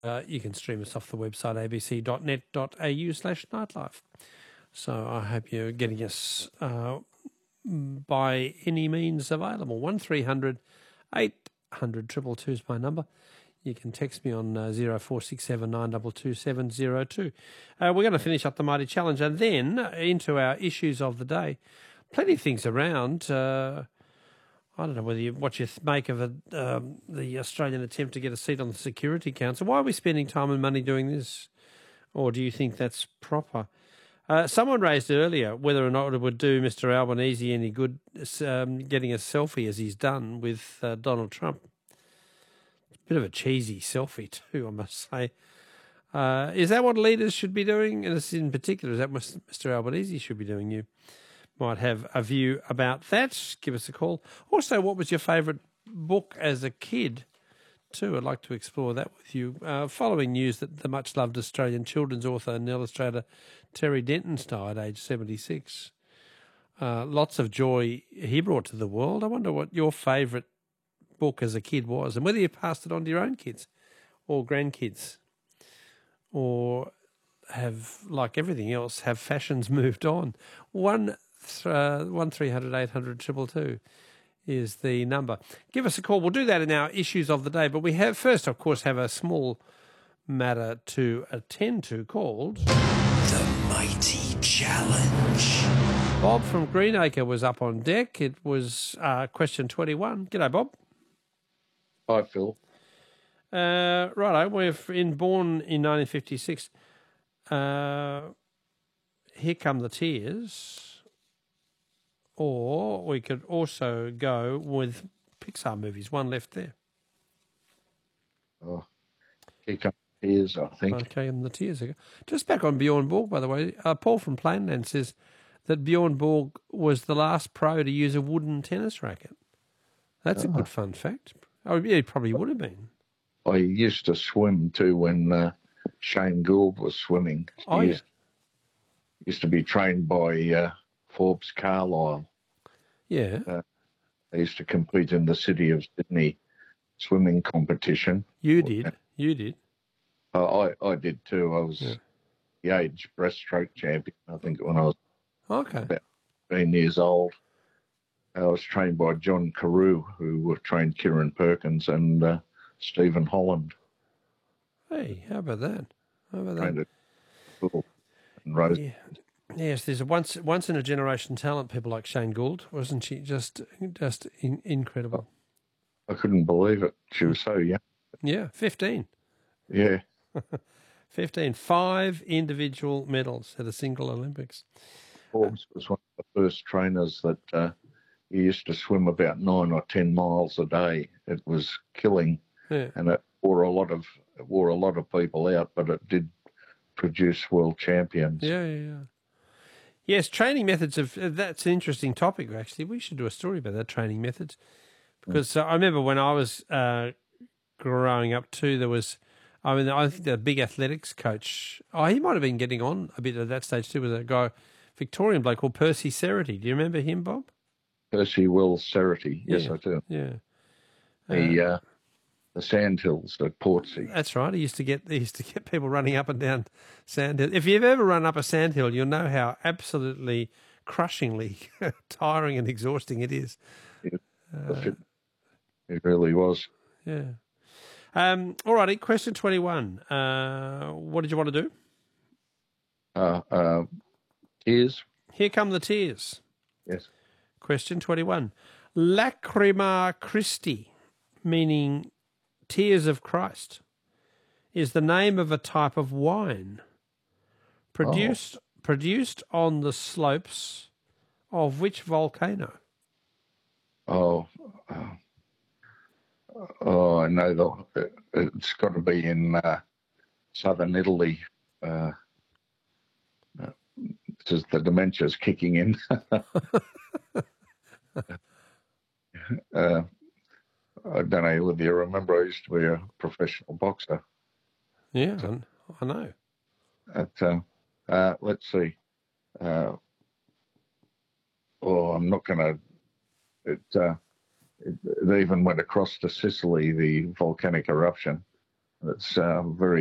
You can stream us off the website abc.net.au/nightlife. So I hope you're getting us by any means available. 1300 800 222 is my number. You can text me on 0467 922 702. We're going to finish up the Mighty Challenge and then into our issues of the day. Plenty of things around. I don't know what you make of the Australian attempt to get a seat on the Security Council. Why are we spending time and money doing this? Or do you think that's proper? Someone raised earlier whether or not it would do Mr. Albanese any good getting a selfie as he's done with Donald Trump. Bit of a cheesy selfie too, I must say. Is that what leaders should be doing? And in particular, is that what Mr. Albanese should be doing? You might have a view about that. Give us a call. Also, what was your favourite book as a kid too? I'd like to explore that with you. Following news that the much-loved Australian children's author and illustrator Terry Denton's died, aged 76. Lots of joy he brought to the world. I wonder what your favourite book as a kid was, and whether you passed it on to your own kids or grandkids, or have, like everything else, have fashions moved on. 1300 800 222 is the number. Give us a call. We'll do that in our issues of the day, but we have first, of course, have a small matter to attend to called The Mighty Challenge. Bob from Greenacre was up on deck. It was question 21. G'day, Bob. Hi, Phil. Righto, we're born in 1956. Here Come the Tears. Or we could also go with Pixar movies. One left there. Oh, Here Come the Tears, I think. Okay, and the Tears. Just back on Bjorn Borg, by the way. Paul from Plainland says that Bjorn Borg was the last pro to use a wooden tennis racket. That's a good fun fact. Oh, yeah, he probably would have been. I used to swim too when Shane Gould was swimming. He used to be trained by Forbes Carlyle. Yeah. They used to compete in the City of Sydney swimming competition. You did. I did too. I was the age breaststroke champion, I think, when I was about 15 years old. I was trained by John Carew, who trained Kieran Perkins and Stephen Holland. Hey, how about that? Trained at Liverpool and Rose. Yeah. Yes, there's a once in a generation talent. People like Shane Gould, wasn't she? Just incredible. I couldn't believe it. She was so young. Yeah, 15. Yeah. 15. 5 individual medals at a single Olympics. Forbes was one of the first trainers that he used to swim about 9 or 10 miles a day. It was killing, and it wore a lot of people out, but it did produce world champions. Yeah. Yes, training methods that's an interesting topic, actually. We should do a story about that, training methods. Because I remember when I was growing up too, I think the big athletics coach, he might have been getting on a bit at that stage too, with a guy, Victorian bloke called Percy Cerity. Do you remember him, Bob? Percy Will Cerity, yes, I do. Yeah. The sandhills at Portsea. That's right. He used to get people running up and down sandhill. If you've ever run up a sandhill, you'll know how absolutely crushingly tiring and exhausting it is. It really was. Yeah. All righty. Question 21. What did you want to do? Tears. Here Come the Tears. Yes. Question 21. Lacrima Christi, meaning Tears of Christ, is the name of a type of wine produced on the slopes of which volcano? I know it's got to be in southern Italy. This is the dementia's kicking in. I don't know whether you remember, I used to be a professional boxer. Yeah, I know. Let's see. I'm not going to... It even went across to Sicily, the volcanic eruption. It's very